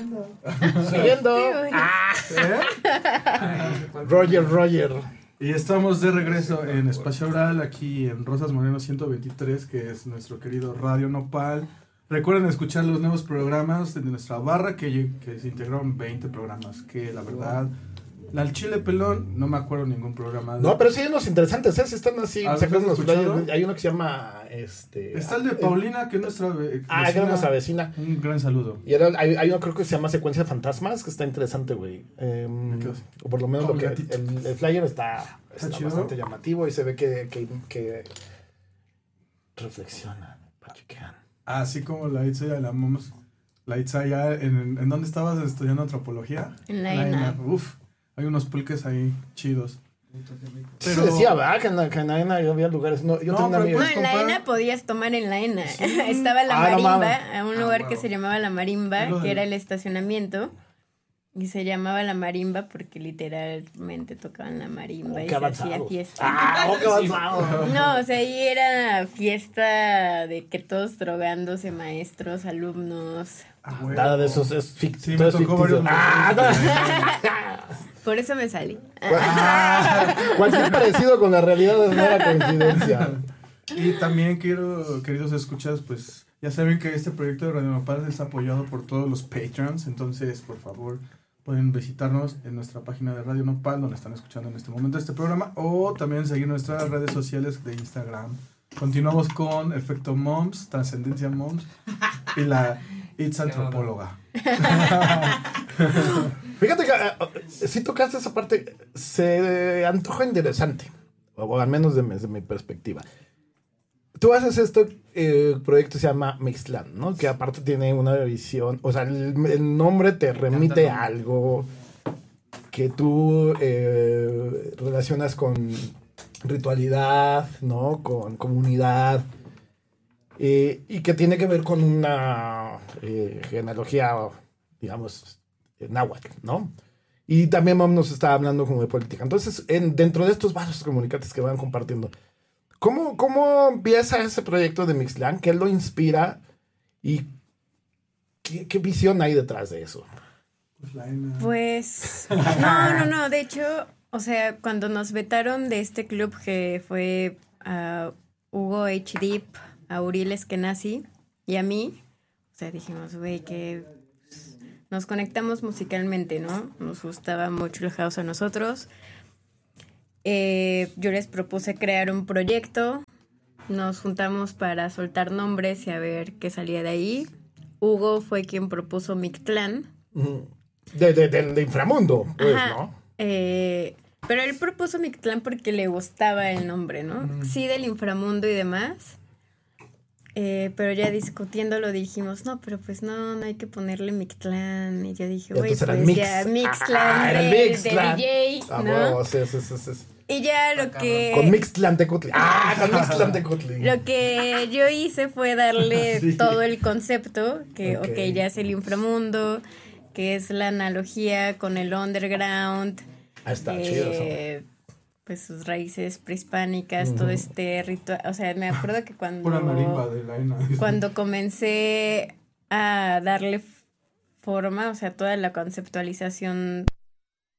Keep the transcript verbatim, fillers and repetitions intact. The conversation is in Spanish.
Siguiendo. Siguiendo. Ah. ¿Eh? Roger, Roger. Y estamos de regreso en Espacio Oral, aquí en Rosas Moreno ciento veintitrés, que es nuestro querido Radio Nopal. Recuerden escuchar los nuevos programas de nuestra barra, que, que se integraron veinte programas, que la verdad... La al Chile Pelón, no me acuerdo ningún programa. De... No, pero sí hay unos interesantes, ¿eh? Si están así, ¿Has sacando unos escuchado? players. Hay uno que se llama, este... Está el de Paulina, que es nuestra ve- Ah, vecina. que era nuestra vecina. Un gran saludo. Y era, hay, hay uno creo que se llama Secuencia de Fantasmas, que está interesante, güey. Eh, o por lo menos lo que, el, el flyer está, está, ¿Está bastante llamativo y se ve que, que, que reflexionan, pachequean. Así como la Itzaya, la Moms. La Itzaya, ¿en, ¿en dónde estabas estudiando antropología? En la ENA. Uf, hay unos pulques ahí chidos. Pero sí decía, ¿verdad? Que en, la- que en la ENA había lugares. No, yo No, tengo una pero amiga. No, Puedes en la comprar- ENA podías tomar en la ENA. Estaba la Ah, no marimba, mames. a un Ah, lugar que huevo. se llamaba la marimba, Es lo que de- era el estacionamiento. Y se llamaba la marimba porque literalmente tocaban la marimba y Qué se avanzado. hacía fiesta. Ah, oh, qué avanzado. No, o sea, ahí era fiesta de que todos drogándose, maestros, alumnos. Ah, güey. Nada de eso es fic- Sí, todo me es tocó ficticio. varios Ah, Por eso me salí. Ah, cualquier parecido con la realidad es mera coincidencia. Y también quiero, queridos escuchas, pues ya saben que este proyecto de Radio Nopal es apoyado por todos los Patreons, entonces por favor pueden visitarnos en nuestra página de Radio Nopal, donde están escuchando en este momento este programa, o también seguir nuestras redes sociales de Instagram. Continuamos con Efecto Moms, Trascendencia Moms y la It's Antropóloga. Fíjate que uh, si tocaste esa parte, se antoja interesante, o al menos de- desde mi perspectiva. Tú haces esto, eh, proyecto se llama Mixland, ¿no? Que aparte tiene una visión, o sea, el, el nombre te remite a algo que tú eh, relacionas con ritualidad, ¿no? Con comunidad, eh, y que tiene que ver con una eh, genealogía, digamos, náhuatl, ¿no? Y también Mom nos está hablando como de política. Entonces, en, dentro de estos varios comunicantes que van compartiendo, ¿Cómo, ¿Cómo empieza ese proyecto de Mixland? ¿Qué lo inspira? ¿Y qué, qué visión hay detrás de eso? Pues la Ena. Pues, no, no, no, de hecho, o sea, cuando nos vetaron de este club que fue a Hugo H. Deep, a Uriel Eskenazi y a mí, o sea, dijimos, güey, que pues, nos conectamos musicalmente, ¿no? Nos gustaba mucho el house a nosotros. Eh, yo les propuse crear un proyecto, nos juntamos para soltar nombres y a ver qué salía de ahí. Hugo fue quien propuso Mictlán. De, de, de, de inframundo, pues, Ajá. ¿no? Eh, pero él propuso Mictlán porque le gustaba el nombre, ¿no? Mm. Sí, del inframundo y demás. Eh, pero ya discutiéndolo dijimos, no, pero pues no, no hay que ponerle Mictlán. Y yo dije, Y güey, entonces era pues el ya, Mix. Mixtlán Ah, era el del, Mixtlán. del D J, Ah, ¿no? bueno, sí, sí, sí, sí. Y ya lo que... Con Mixtlan Tecutli. Ah, con Mixtlan Tecutli. Lo que yo hice fue darle Sí. todo el concepto, que Ok. ok, ya es el inframundo, que es la analogía con el underground, Ah, está eh, chido eso. pues sus raíces prehispánicas, todo este ritual, o sea, me acuerdo que cuando Pura marimba de la Ena. cuando comencé a darle forma, o sea, toda la conceptualización